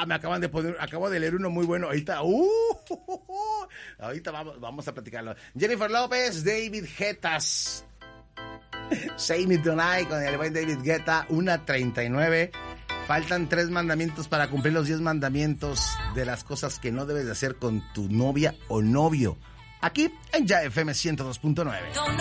me acaban de poner, acabo de leer uno muy bueno. Ahorita, ahorita vamos a platicarlo. Jennifer López, David Guettas. Say Me Tonight con el buen David Guetta, 1:39. Faltan 3 mandamientos para cumplir los 10 mandamientos de las cosas que no debes de hacer con tu novia o novio. Aquí en Ya FM 102.9.